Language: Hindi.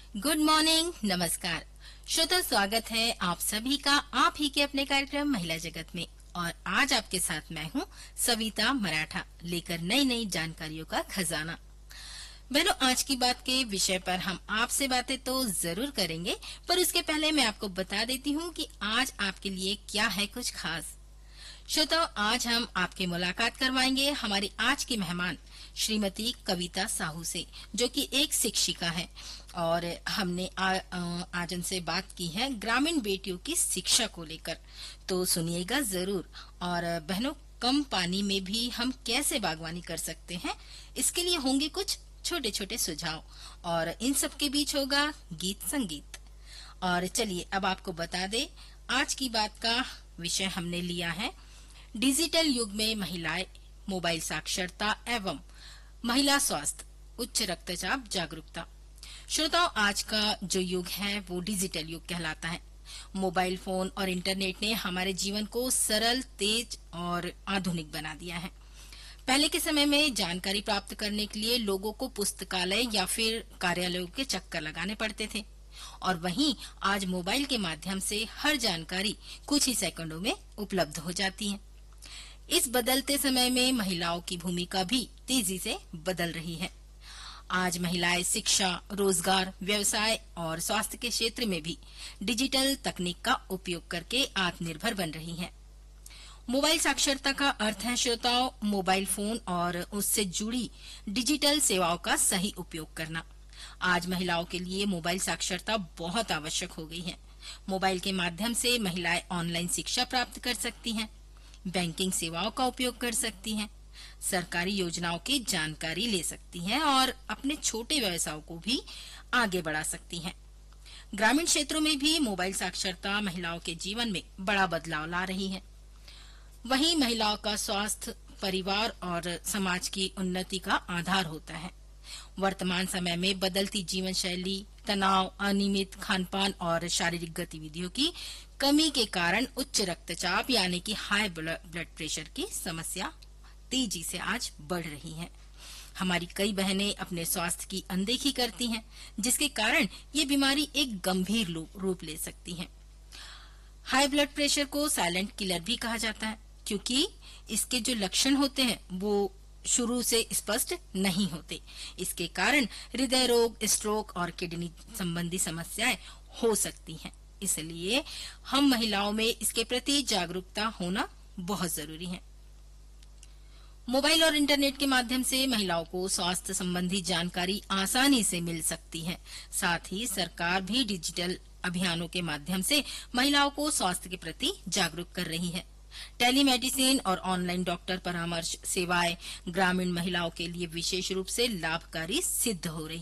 गुड मॉर्निंग, नमस्कार श्रोता। स्वागत है आप सभी का आप ही के अपने कार्यक्रम महिला जगत में। और आज आपके साथ मैं हूँ सविता मराठा, लेकर नई नई जानकारियों का खजाना। बहनों, आज की बात के विषय पर हम आपसे बातें तो जरूर करेंगे, पर उसके पहले मैं आपको बता देती हूँ कि आज आपके लिए क्या है कुछ खास। श्रोताओ, आज हम आपकी मुलाकात करवाएंगे हमारी आज की मेहमान श्रीमती कविता साहू से, जो कि एक शिक्षिका है। और हमने आज उनसे बात की है ग्रामीण बेटियों की शिक्षा को लेकर। तो सुनिएगा जरूर। और बहनों, कम पानी में भी हम कैसे बागवानी कर सकते हैं, इसके लिए होंगे कुछ छोटे छोटे सुझाव, और इन सब के बीच होगा गीत संगीत। और चलिए अब आपको बता दे, आज की बात का विषय हमने लिया है डिजिटल युग में महिलाएं, मोबाइल साक्षरता एवं महिला स्वास्थ्य, उच्च रक्तचाप जागरूकता। श्रोताओं, आज का जो युग है वो डिजिटल युग कहलाता है। मोबाइल फोन और इंटरनेट ने हमारे जीवन को सरल, तेज और आधुनिक बना दिया है। पहले के समय में जानकारी प्राप्त करने के लिए लोगों को पुस्तकालय या फिर कार्यालयों के चक्कर लगाने पड़ते थे, और वहीं आज मोबाइल के माध्यम से हर जानकारी कुछ ही सेकंडों में उपलब्ध हो जाती है। इस बदलते समय में महिलाओं की भूमिका भी तेजी से बदल रही है। आज महिलाएं शिक्षा, रोजगार, व्यवसाय और स्वास्थ्य के क्षेत्र में भी डिजिटल तकनीक का उपयोग करके आत्मनिर्भर बन रही हैं। मोबाइल साक्षरता का अर्थ है श्रोताओं, मोबाइल फोन और उससे जुड़ी डिजिटल सेवाओं का सही उपयोग करना। आज महिलाओं के लिए मोबाइल साक्षरता बहुत आवश्यक हो गई है। मोबाइल के माध्यम से महिलाएं ऑनलाइन शिक्षा प्राप्त कर सकती हैं, बैंकिंग सेवाओं का उपयोग कर सकती हैं, सरकारी योजनाओं की जानकारी ले सकती हैं और अपने छोटे व्यवसायों को भी आगे बढ़ा सकती हैं। ग्रामीण क्षेत्रों में भी मोबाइल साक्षरता महिलाओं के जीवन में बड़ा बदलाव ला रही है। वहीं महिलाओं का स्वास्थ्य परिवार और समाज की उन्नति का आधार होता है। वर्तमान समय में बदलती जीवन शैली, तनाव, अनियमित खानपान और शारीरिक गतिविधियों की कमी के कारण उच्च रक्तचाप यानी कि हाई ब्लड प्रेशर की समस्या तेजी से आज बढ़ रही है। हमारी कई बहनें अपने स्वास्थ्य की अनदेखी करती हैं, जिसके कारण ये बीमारी एक गंभीर रूप ले सकती है। हाई ब्लड प्रेशर को साइलेंट किलर भी कहा जाता है, क्योंकि इसके जो लक्षण होते हैं वो शुरू से स्पष्ट नहीं होते। इसके कारण हृदय रोग, स्ट्रोक और किडनी संबंधी समस्याएं हो सकती हैं। इसलिए हम महिलाओं में इसके प्रति जागरूकता होना बहुत जरूरी है। मोबाइल और इंटरनेट के माध्यम से महिलाओं को स्वास्थ्य संबंधी जानकारी आसानी से मिल सकती है। साथ ही सरकार भी डिजिटल अभियानों के माध्यम से महिलाओं को स्वास्थ्य के प्रति जागरूक कर रही है। टेलीमेडिसिन और ऑनलाइन डॉक्टर परामर्श सेवाएं ग्रामीण महिलाओं के लिए विशेष रूप से लाभकारी सिद्ध हो रही